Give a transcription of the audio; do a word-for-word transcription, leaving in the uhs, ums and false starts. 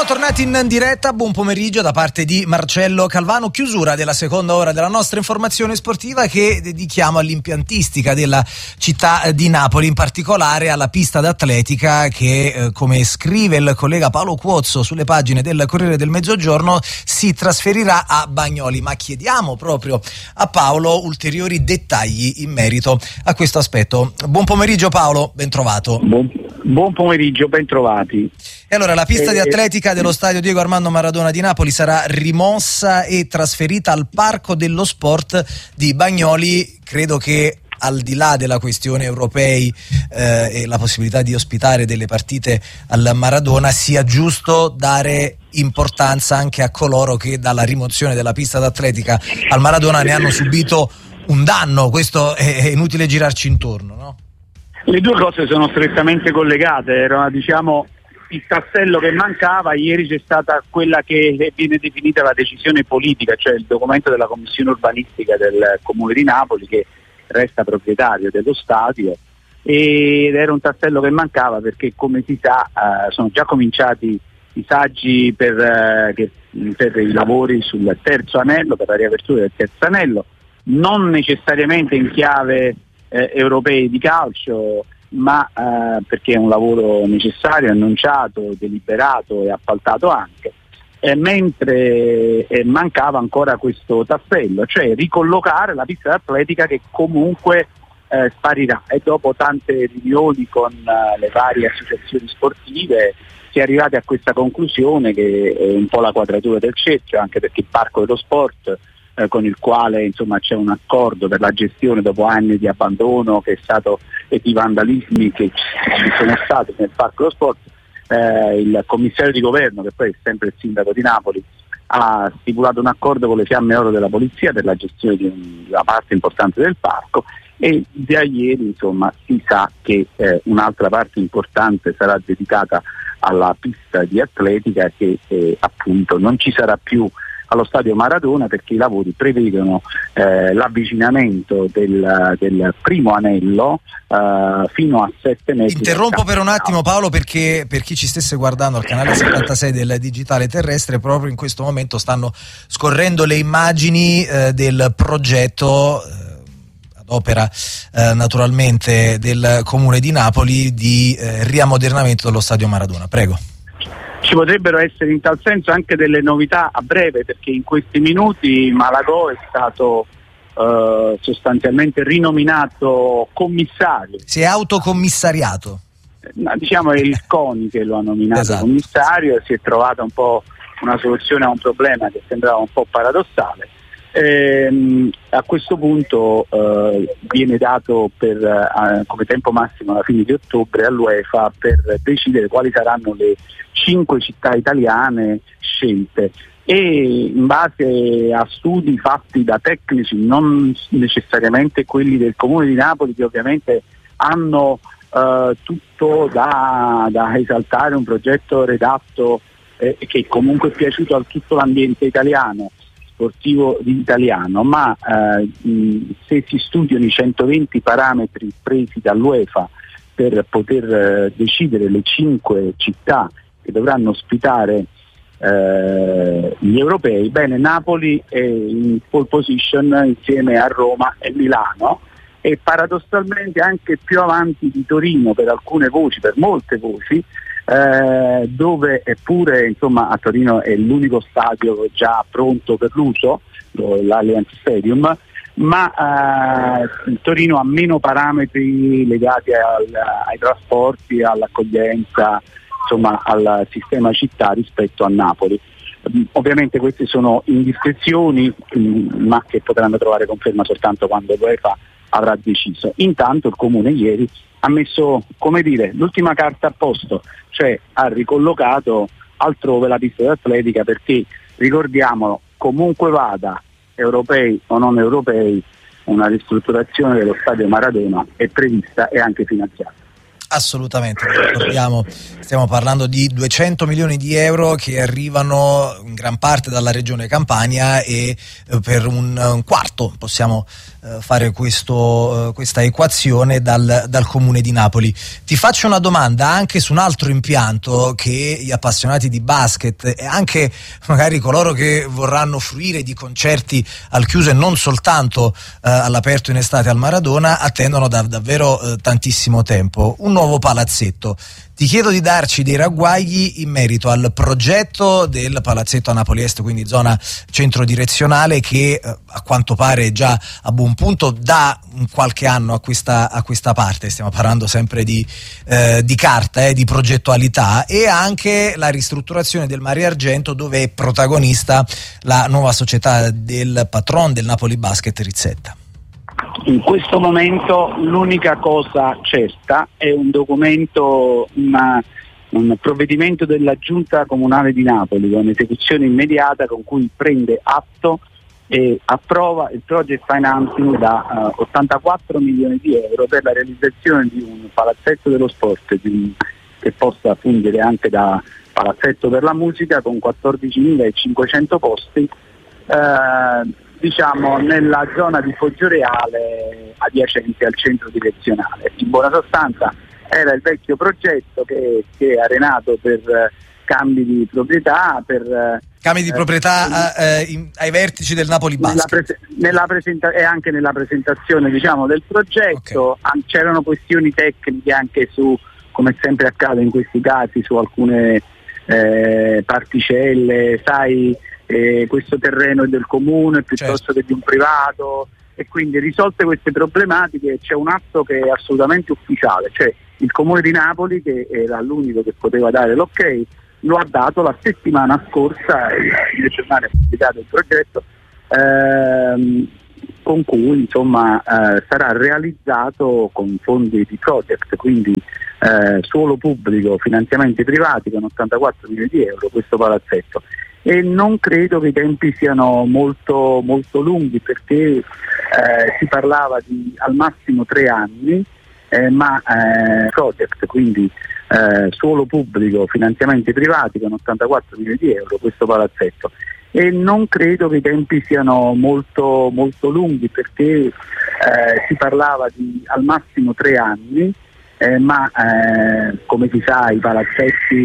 Siamo tornati in diretta, buon pomeriggio da parte di Marcello Calvano, chiusura della seconda ora della nostra informazione sportiva che dedichiamo all'impiantistica della città di Napoli, in particolare alla pista d'atletica che, eh, come scrive il collega Paolo Cuozzo sulle pagine del Corriere del Mezzogiorno, si trasferirà a Bagnoli, ma chiediamo proprio a Paolo ulteriori dettagli in merito a questo aspetto. Buon pomeriggio Paolo, ben trovato. Buon, buon pomeriggio, ben trovati. E allora la pista eh, di atletica dello stadio Diego Armando Maradona di Napoli sarà rimossa e trasferita al Parco dello Sport di Bagnoli. Credo che al di là della questione europei eh, e la possibilità di ospitare delle partite al Maradona, sia giusto dare importanza anche a coloro che dalla rimozione della pista d'atletica al Maradona ne hanno subito un danno. Questo è, è inutile girarci intorno, no? Le due cose sono strettamente collegate, era diciamo il tassello che mancava. Ieri c'è stata quella che viene definita la decisione politica, cioè il documento della commissione urbanistica del Comune di Napoli che resta proprietario dello stadio, ed era un tassello che mancava perché, come si sa, eh, sono già cominciati i saggi per, eh, che, per i lavori sul terzo anello, per la riapertura del terzo anello, non necessariamente in chiave eh, europei di calcio, ma eh, perché è un lavoro necessario, annunciato, deliberato e appaltato anche, eh, mentre eh, mancava ancora questo tassello, cioè ricollocare la pista d'atletica che comunque eh, sparirà, e dopo tante riunioni con eh, le varie associazioni sportive si è arrivati a questa conclusione, che è un po' la quadratura del cerchio, anche perché il Parco dello Sport, Eh, con il quale insomma c'è un accordo per la gestione dopo anni di abbandono che è stato e di vandalismi che ci sono stati nel Parco dello Sport, eh, il commissario di governo, che poi è sempre il sindaco di Napoli, ha stipulato un accordo con le Fiamme Oro della Polizia per la gestione di, un, di una parte importante del parco, e da ieri insomma si sa che eh, un'altra parte importante sarà dedicata alla pista di atletica, che eh, appunto non ci sarà più allo stadio Maradona, perché i lavori prevedono eh, l'avvicinamento del, del primo anello eh, fino a sette metri. Interrompo per un attimo Paolo, perché per chi ci stesse guardando al canale settantasei del Digitale Terrestre, proprio in questo momento stanno scorrendo le immagini eh, del progetto eh, ad opera eh, naturalmente del Comune di Napoli di eh, riammodernamento dello stadio Maradona. Prego. Ci potrebbero essere in tal senso anche delle novità a breve, perché in questi minuti Malagò è stato eh, sostanzialmente rinominato commissario. Si è autocommissariato. No, diciamo è il CONI che lo ha nominato esatto. commissario, e si è trovata un po' una soluzione a un problema che sembrava un po' paradossale. Ehm, a questo punto eh, viene dato per, eh, come tempo massimo alla fine di ottobre all'UEFA per decidere quali saranno le cinque città italiane scelte, e in base a studi fatti da tecnici, non necessariamente quelli del Comune di Napoli, che ovviamente hanno eh, tutto da, da esaltare, un progetto redatto eh, che comunque è piaciuto a tutto l'ambiente italiano, sportivo di italiano, ma eh, mh, se si studiano i centoventi parametri presi dall'UEFA per poter eh, decidere le cinque città che dovranno ospitare eh, gli europei, bene, Napoli è in pole position insieme a Roma e Milano, e paradossalmente anche più avanti di Torino per alcune voci, per molte voci, eh, dove eppure insomma a Torino è l'unico stadio già pronto per l'uso, l'Allianz Stadium, ma eh, Torino ha meno parametri legati al, ai trasporti, all'accoglienza, insomma al sistema città rispetto a Napoli. Um, ovviamente queste sono indiscrezioni, um, ma che potranno trovare conferma soltanto quando l'UEFA avrà deciso. Intanto il Comune ieri ha messo, come dire, l'ultima carta a posto, cioè ha ricollocato altrove la pista d'atletica, perché ricordiamolo, comunque vada, europei o non europei, una ristrutturazione dello stadio Maradona è prevista e anche finanziata. Assolutamente, ricordiamo, stiamo parlando di duecento milioni di euro che arrivano in gran parte dalla regione Campania e eh, per un, un quarto possiamo eh, fare questo, eh, questa equazione dal, dal comune di Napoli. Ti faccio una domanda anche su un altro impianto che gli appassionati di basket e anche magari coloro che vorranno fruire di concerti al chiuso e non soltanto eh, all'aperto in estate al Maradona attendono da davvero eh, tantissimo tempo. Un nuovo palazzetto. Ti chiedo di darci dei ragguagli in merito al progetto del palazzetto a Napoli Est, quindi zona centro direzionale, che eh, a quanto pare è già a buon punto da qualche anno a questa, a questa parte. Stiamo parlando sempre di, eh, di carta, eh, di progettualità, e anche la ristrutturazione del Mare Argento, dove è protagonista la nuova società del patron del Napoli Basket, Rizzetta. In questo momento l'unica cosa certa è un documento, una, un provvedimento della Giunta Comunale di Napoli con esecuzione immediata, con cui prende atto e approva il project financing da uh, ottantaquattro milioni di euro per la realizzazione di un palazzetto dello sport di un, che possa fungere anche da palazzetto per la musica, con quattordicimilacinquecento posti, uh, diciamo nella zona di Poggioreale adiacente al centro direzionale. In buona sostanza era il vecchio progetto che, che è arenato per eh, cambi di proprietà, per eh, cambi di proprietà eh, in, ai vertici del Napoli Basket. Nella prese- nella presenta- e anche nella presentazione, diciamo, del progetto. Okay. An- c'erano questioni tecniche anche su, come sempre accade in questi casi, su alcune eh, particelle, sai, eh, questo terreno è del comune piuttosto certo. che di un privato, e quindi risolte queste problematiche c'è un atto che è assolutamente ufficiale, cioè il comune di Napoli, che era l'unico che poteva dare l'ok, lo ha dato la settimana scorsa, il giornale ha pubblicato il progetto, ehm, con cui insomma eh, sarà realizzato con fondi di project, quindi eh, suolo pubblico, finanziamenti privati, con ottantaquattro milioni di euro questo palazzetto. E non credo che i tempi siano molto, molto lunghi, perché eh, si parlava di al massimo tre anni, eh, ma eh, project, quindi eh, suolo pubblico, finanziamenti privati, con ottantaquattro milioni di euro questo palazzetto. E non credo che i tempi siano molto, molto lunghi, perché eh, si parlava di al massimo tre anni, eh, ma eh, come si sa i palazzetti